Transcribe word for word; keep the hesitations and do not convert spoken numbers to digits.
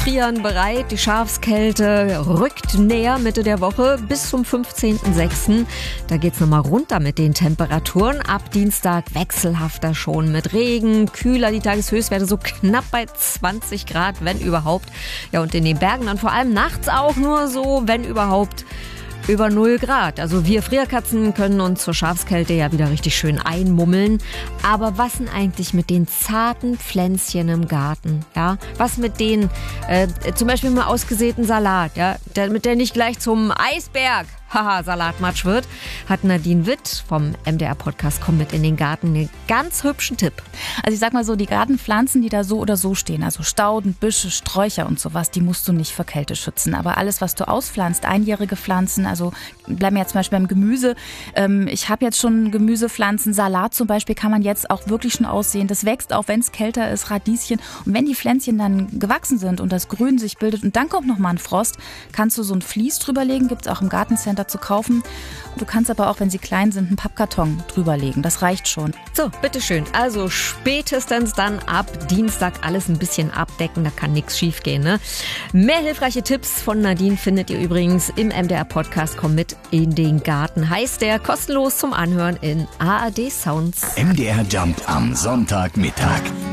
frieren bereit. Die Schafskälte rückt näher Mitte der Woche bis zum fünfzehnten sechsten Da geht's nochmal runter mit den Temperaturen. Ab Dienstag wechselhafter schon mit Regen, kühler, die Tageshöchstwerte so knapp bei zwanzig Grad, wenn überhaupt. Ja, und in den Bergen dann vor allem nachts auch nur so, wenn überhaupt, über null Grad. Also wir Frierkatzen können uns zur Schafskälte ja wieder richtig schön einmummeln. Aber was denn eigentlich mit den zarten Pflänzchen im Garten? Ja, was mit den äh, zum Beispiel mal ausgesäten Salat, ja, damit der nicht gleich zum Eisberg, haha, Salatmatsch wird, hat Nadine Witt vom M D R-Podcast Komm mit in den Garten einen ganz hübschen Tipp. Also ich sag mal so, die Gartenpflanzen, die da so oder so stehen, also Stauden, Büsche, Sträucher und sowas, die musst du nicht vor Kälte schützen. Aber alles, was du auspflanzt, einjährige Pflanzen, also bleiben wir jetzt zum Beispiel beim Gemüse. Ähm, ich habe jetzt schon Gemüsepflanzen, Salat zum Beispiel kann man jetzt auch wirklich schon aussehen. Das wächst auch, wenn es kälter ist, Radieschen. Und wenn die Pflänzchen dann gewachsen sind und das Grün sich bildet und dann kommt noch mal ein Frost, kannst du so ein Vlies drüberlegen, gibt es auch im Gartencenter zu kaufen. Du kannst aber auch, wenn sie klein sind, einen Pappkarton drüberlegen. Das reicht schon. So, bitteschön. Also spätestens dann ab Dienstag alles ein bisschen abdecken. Da kann nichts schief gehen, ne? Mehr hilfreiche Tipps von Nadine findet ihr übrigens im M D R-Podcast Komm mit in den Garten. Heißt der kostenlos zum Anhören in A R D Sounds. M D R Jump am Sonntagmittag.